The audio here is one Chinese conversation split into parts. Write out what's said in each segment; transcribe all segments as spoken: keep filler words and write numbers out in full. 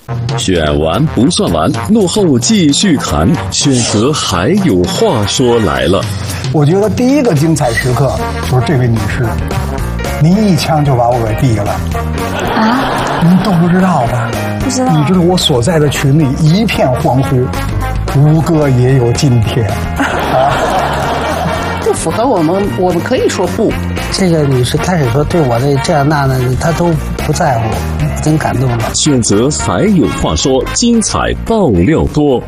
选完不算完，落后继续谈，选择还有话说来了。 我觉得第一个精彩时刻就是这位女士，您一枪就把我给毙了。啊？您都不知道吧？ 不知道。 你知道我所在的群里一片欢呼，吴哥也有今天。啊， 不符合我们，我们可以说不。 这个女士开始说对我的这样那的，她都不在乎，真感动了。 选择还有话说，精彩爆料多。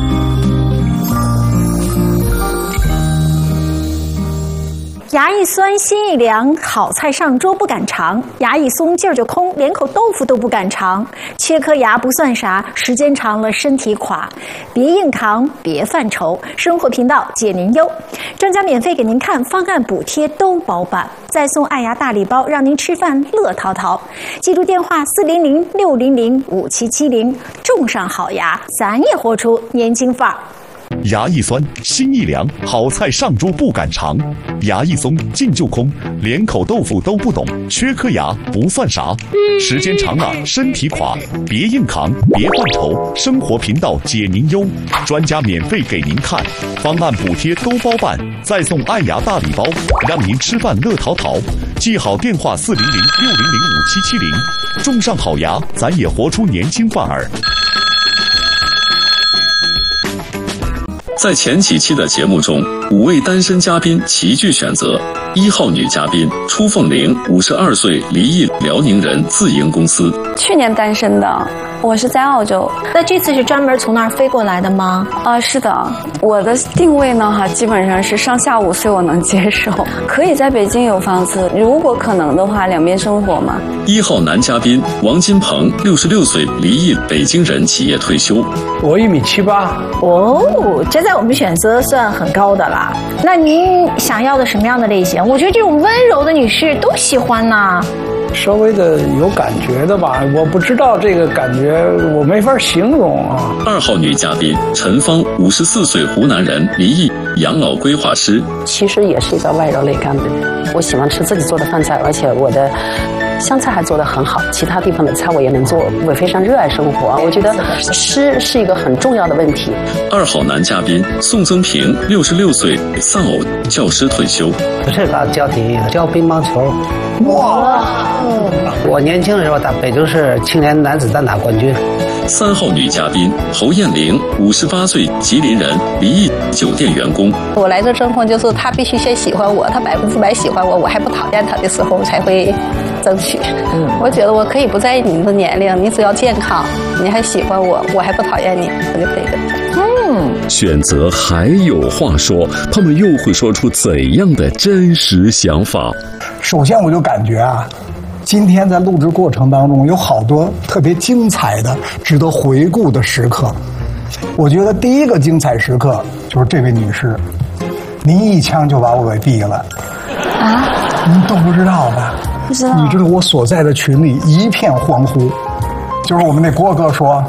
牙一酸心一凉，好菜上桌不敢尝；牙一松劲儿就空，连口豆腐都不敢尝。缺颗牙不算啥，时间长了身体垮。别硬扛，别犯愁，生活频道解您忧。专家免费给您看，方案补贴都包办，再送爱牙大礼包，让您吃饭乐淘淘。记住电话四零零六零零五七七零，种上好牙，咱也活出年轻范儿。 牙一酸，心一凉，好菜上桌不敢尝；牙一松，劲就空，连口豆腐都不懂。缺颗牙不算啥，时间长了身体垮。别硬扛，别犯愁，生活频道解您忧。专家免费给您看，方案补贴都包办，再送爱牙大礼包，让您吃饭乐淘淘。记好电话四零零六零零五七七零，种上好牙，咱也活出年轻范儿。 在前几期的节目中，五位单身嘉宾齐聚选择。一号女嘉宾初凤玲，五十二岁，离异辽宁人，自营公司。 去年单身的，我是在澳洲。 那这次是专门从那儿飞过来的吗？ 啊，是的。我的定位呢，哈，基本上是上下五岁我能接受，可以在北京有房子，如果可能的话，两边生活嘛。 一号男嘉宾王金鹏，六十六岁，离异，北京人，企业退休。 我一米七八。 哦，这在我们选择算很高的啦。那您想要的什么样的类型？我觉得这种温柔的女士都喜欢呐。 稍微的有感觉的吧，我不知道这个感觉，我没法形容啊。 二号女嘉宾陈芳，五十四岁，湖南人，离异，养老规划师。 其实也是一个外柔内干的人，我喜欢吃自己做的饭菜，而且我的湘菜还做得很好，其他地方的菜我也能做，我非常热爱生活。我觉得吃是一个很重要的问题。 二号男嘉宾宋增平，六十六岁，丧偶，教师退休。 不是打教体育，教乒乓球。哇！我年轻的时候打北京市青年男子单打冠军。 三号女嘉宾侯艳玲，五十八岁，吉林人，离异，酒店员工。 我来这征婚就是他必须先喜欢我，他百分之百喜欢我，我还不讨厌他的时候才会争取。嗯，我觉得我可以不在意你的年龄，你只要健康，你还喜欢我，我还不讨厌你，我就可以跟他。 嗯，选择还有话说，他们又会说出怎样的真实想法？ 首先我就感觉啊，今天在录制过程当中有好多特别精彩的值得回顾的时刻。我觉得第一个精彩时刻就是这位女士，您一枪就把我给毙了。啊？您都不知道吧？ 不知道。 你知道我所在的群里一片欢呼，就是我们那郭哥说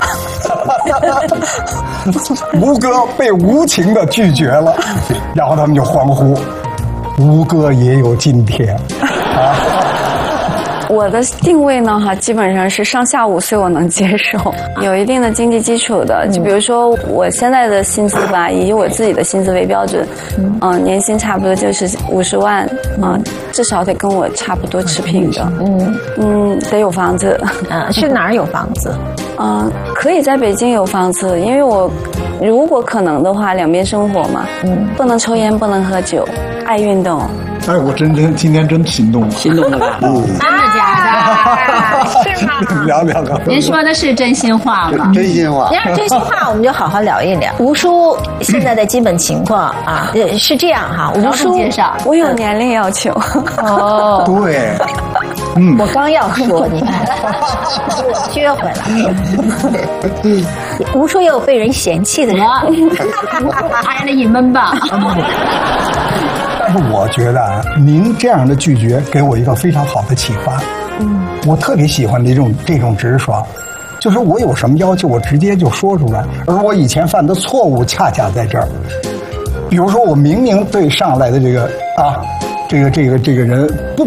吴哥被无情的拒绝了，然后他们就欢呼吴哥也有今天啊。 我的定位呢，哈，基本上是上下五岁我能接受，有一定的经济基础的。就比如说我现在的薪资吧，以我自己的薪资为标准，嗯、呃，年薪差不多就是五十万，啊、呃，至少得跟我差不多持平的。嗯嗯，得有房子。 嗯，是哪儿有房子？ 嗯、呃，可以在北京有房子，因为我如果可能的话，两边生活嘛，嗯，不能抽烟，不能喝酒，爱运动。 哎，我真真今天真心动了， 心动了吧？ 真的假的？是吗？ 聊聊聊。 您说的是真心话吗？ 真心话。 要是真心话，我们就好好聊一聊。吴叔现在的基本情况啊，是这样哈。吴叔介绍， 我有年龄要求。 哦， 对。 嗯，我刚要说，你看，我撅回来。吴叔也有被人嫌弃的人， 挨了一闷吧。 但是我觉得啊，您这样的拒绝给我一个非常好的启发。嗯，我特别喜欢这种这种直爽，就是我有什么要求，我直接就说出来。而我以前犯的错误恰恰在这儿，比如说我明明对上来的这个啊，这个这个这个人不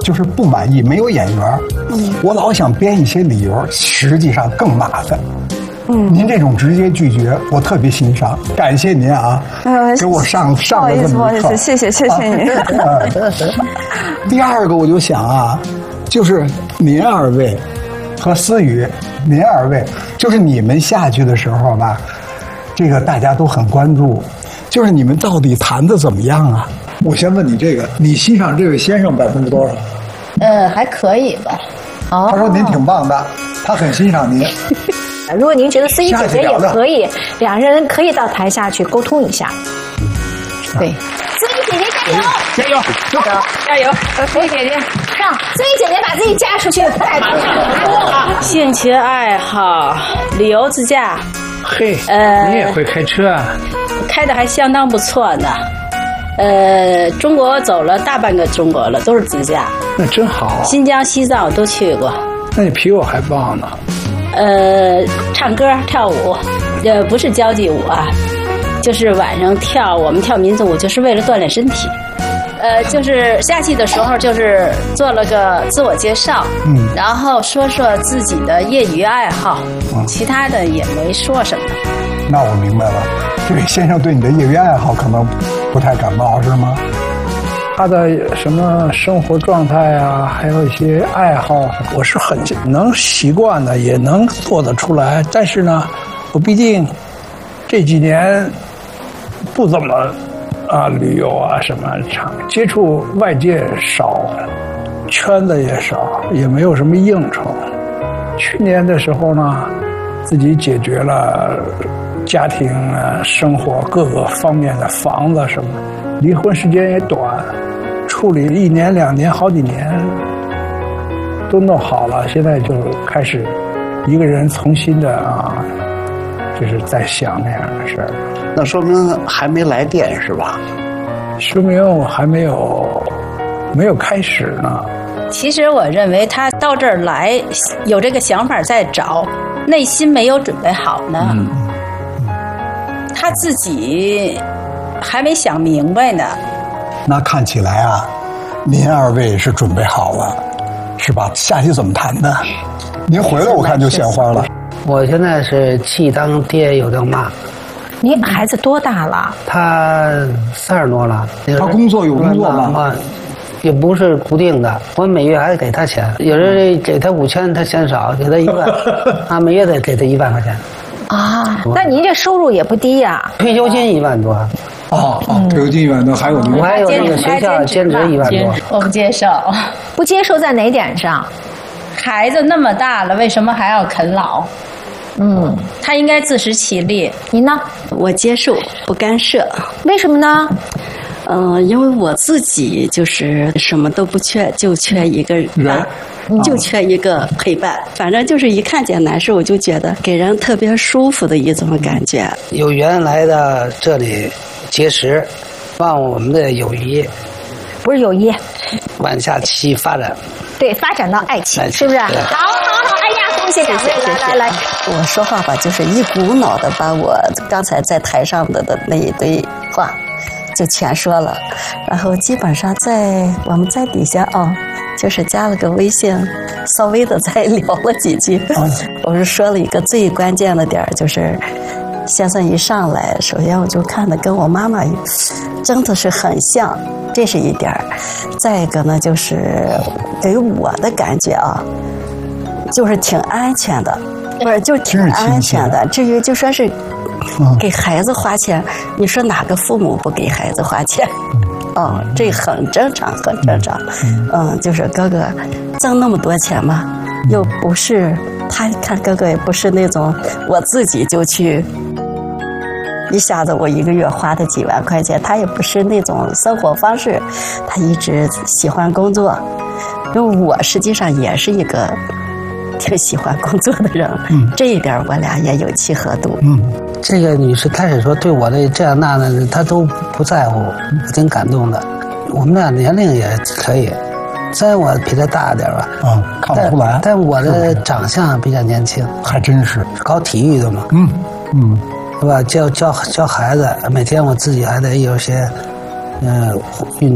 就是不满意，没有演员。嗯，我老想编一些理由，实际上更麻烦。嗯，您这种直接拒绝，我特别欣赏，感谢您啊，呃、给我上上了这么一课。不好意思， 谢谢谢谢您。 啊、第二个我就想啊，就是您二位和思雨，您二位就是你们下去的时候吧，这个大家都很关注，就是你们到底谈的怎么样啊？我先问你这个，你欣赏这位先生百分之多少？ 呃，还可以吧。 哦，他说您挺棒的，他很欣赏您。 如果您觉得思雨姐姐也可以，两人可以到台下去沟通一下。 对， 思雨姐姐加油！ 加油！ 加油！思雨姐姐上！思雨姐姐把自己嫁出去，带出去。 兴趣爱好，旅游自驾。 嘿，呃，你也会开车啊？ 开的还相当不错呢。呃，中国走了大半个中国了，都是自驾。 那真好。 新疆、西藏我都去过。 那你比我还棒呢。 呃，唱歌跳舞，呃，不是交际舞啊，就是晚上跳，我们跳民族舞，就是为了锻炼身体。呃，就是下去的时候，就是做了个自我介绍，嗯，然后说说自己的业余爱好，嗯，其他的也没说什么。 那我明白了，这位先生对你的业余爱好可能不太感冒，是吗？ 他的什么生活状态啊，还有一些爱好，我是很能习惯的，也能做得出来。但是呢，我毕竟这几年不怎么啊旅游啊什么场接触外界少，圈子也少，也没有什么应酬。去年的时候呢，自己解决了家庭啊、生活各个方面的房子什么，离婚时间也短。处理一年两年好几年都弄好了，现在就开始一个人重新的啊，就是在想那样的事儿。 那说明还没来电是吧？ 说明我还没有没有开始呢。 其实我认为他到这儿来有这个想法在找，内心没有准备好呢。嗯，他自己还没想明白呢。 那看起来啊，您二位是准备好了，是吧？下去怎么谈的？您回来我看就献花了。 我现在是既当爹又当妈。 你孩子多大了？ 他三十多了。 他工作有工作吗？ 也不是固定的，我每月还给他钱，有时给他五千，他嫌少，给他一万，啊，每月得给他一万块钱。 啊，那您这收入也不低呀、啊？ 退休金一万多。 哦哦，退休金一万多，还有我还有那个学校兼职一万多。 我不接受， 不接受在哪点上？ 孩子那么大了，为什么还要啃老？嗯，他应该自食其力。 你呢？ 我接受，不干涉。 为什么呢？ 嗯、呃，因为我自己就是什么都不缺，就缺一个人，就缺一个陪伴。反正就是一看见男士，我就觉得给人特别舒服的一种感觉。 有缘来的这里结识，望我们的友谊， 不是友谊， 往下期发展。 对，发展到爱情，是不是？好好好，哎呀，恭喜两位！来来来， 我说话吧，就是一股脑的把我刚才在台上的的那一堆话就全说了，然后基本上在我们在底下啊，就是加了个微信，稍微的再聊了几句。我是说了一个最关键的点，就是先生一上来，首先我就看的跟我妈妈真的是很像，这是一点。再一个呢，就是给我的感觉啊，就是挺安全的，不是就挺安全的。至于就说是给孩子花钱，你说哪个父母不给孩子花钱？哦，这很正常，很正常。嗯，就是哥哥挣那么多钱嘛，又不是他看哥哥也不是那种我自己就去一下子我一个月花的几万块钱，他也不是那种生活方式，他一直喜欢工作。因为我实际上也是一个挺喜欢工作的人，嗯，这一点我俩也有契合度。 嗯，这个女士开始说对我的这样那的，她都不在乎，我挺感动的。我们俩年龄也可以，虽然我比她大点吧， 啊、嗯，看不出来， 但我的长相比较年轻， 还真是搞体育的嘛， 嗯嗯， 是吧？教教教孩子，每天我自己还得有些呃运动。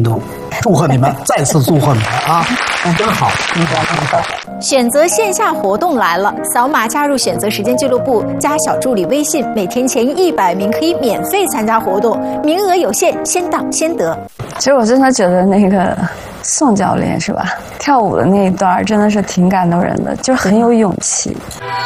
祝贺你们，再次祝贺你们啊！真好，真好，真好。 选择线下活动来了，扫码加入选择时间俱乐部，加小助理微信，每天前一百名可以免费参加活动，名额有限，先到先得。 其实我真的觉得那个宋教练是吧，跳舞的那一段真的是挺感动人的，就是很有勇气。